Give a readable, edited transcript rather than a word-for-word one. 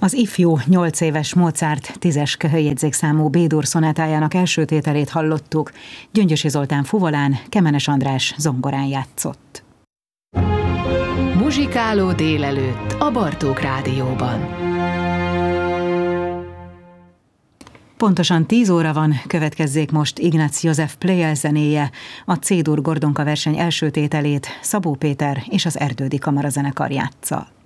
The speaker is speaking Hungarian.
Az ifjú 8 éves Mozart 10-es köhöljegyzékszámú B-dur szonátájának első tételét hallottuk. Gyöngyösi Zoltán fuvolán, Kemenes András zongorán játszott. Muzsikáló délelőtt a Bartók Rádióban. Pontosan 10 óra van, következzék most Ignác József Pleyel zenéje, a C-dur Gordonka verseny első tételét Szabó Péter és az Erdődi Kamarazenekar játssza.